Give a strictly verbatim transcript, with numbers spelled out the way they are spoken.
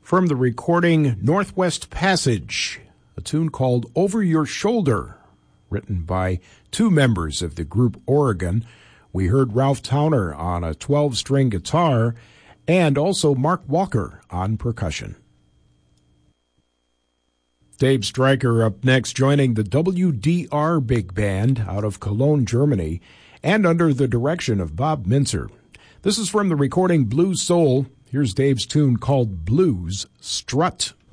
From the recording Northwest Passage, a tune called Over Your Shoulder, written by two members of the group Oregon. We heard Ralph Towner on a twelve-string guitar and also Mark Walker on percussion. Dave Stryker up next, joining the W D R Big Band out of Cologne, Germany, and under the direction of Bob Mintzer. This is from the recording Blues Soul. Here's Dave's tune called Blues Strut.